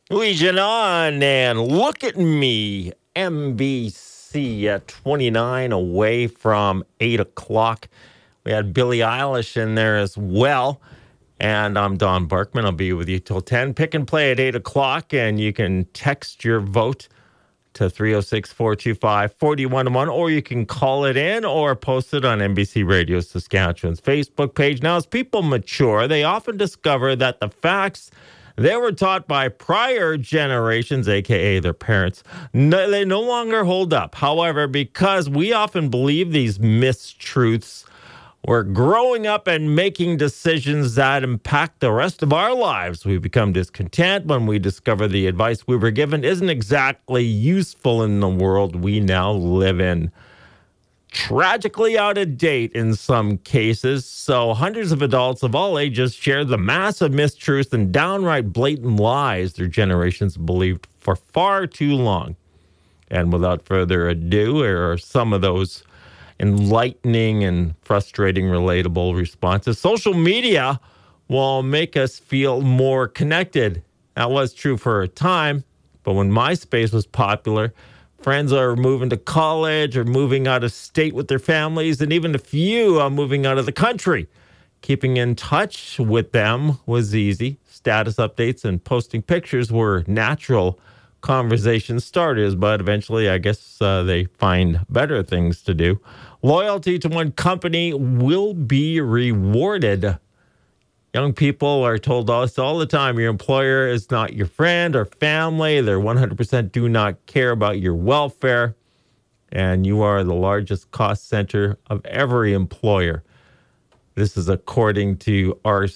Legion on and look at me. NBC at 29 away from 8 o'clock. We had Billie Eilish in there as well. And I'm Don Barkman. I'll be with you till 10. Pick and play at 8 o'clock, and you can text your vote to 306-425-4101, or you can call it in or post it on NBC Radio Saskatchewan's Facebook page. Now, as people mature, they often discover that the facts they were taught by prior generations, a.k.a. their parents, they no longer hold up. However, because we often believe these mistruths, we're growing up and making decisions that impact the rest of our lives. We become discontent when we discover the advice we were given isn't exactly useful in the world we now live in. Tragically out of date in some cases. So hundreds of adults of all ages share the massive mistruths and downright blatant lies their generations believed for far too long. And without further ado, here are some of those enlightening and frustrating, relatable responses. Social media will make us feel more connected. That was true for a time, but when MySpace was popular, friends are moving to college or moving out of state with their families, and even a few are moving out of the country. Keeping in touch with them was easy. Status updates and posting pictures were natural conversation starters, but eventually I guess they find better things to do. Loyalty to one company will be rewarded. Young people are told us all the time, your employer is not your friend or family. They 100% do not care about your welfare. And you are the largest cost center of every employer. This is according to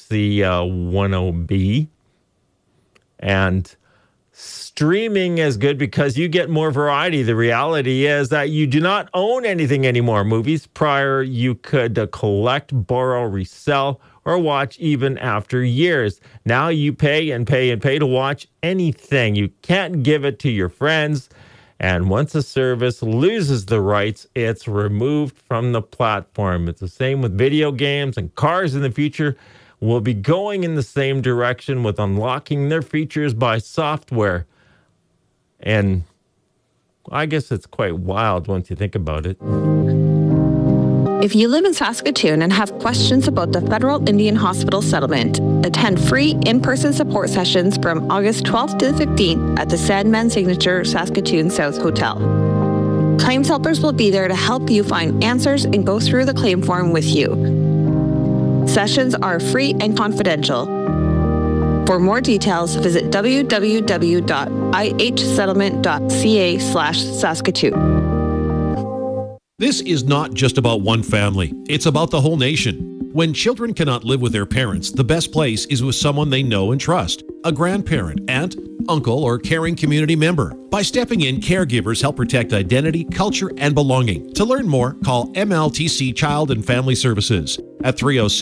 RC10B. And streaming is good because you get more variety. The reality is that you do not own anything anymore. Movies prior, you could collect, borrow, resell, or watch even after years. Now you pay and pay and pay to watch anything. You can't give it to your friends. And once a service loses the rights, it's removed from the platform. It's the same with video games, and cars in the future will be going in the same direction with unlocking their features by software. And I guess it's quite wild once you think about it. If you live in Saskatoon and have questions about the Federal Indian Hospital settlement, attend free in-person support sessions from August 12th to the 15th at the Sandman Signature Saskatoon South Hotel. Claims helpers will be there to help you find answers and go through the claim form with you. Sessions are free and confidential. For more details, visit www.ihsettlement.ca/Saskatoon. This is not just about one family. It's about the whole nation. When children cannot live with their parents, the best place is with someone they know and trust. A grandparent, aunt, uncle, or caring community member. By stepping in, caregivers help protect identity, culture, and belonging. To learn more, call MLTC Child and Family Services at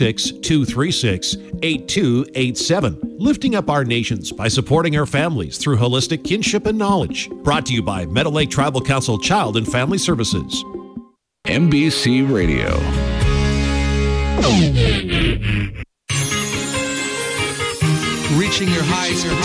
306-236-8287. Lifting up our nations by supporting our families through holistic kinship and knowledge. Brought to you by Meadow Lake Tribal Council Child and Family Services. NBC Radio. Reaching your highs.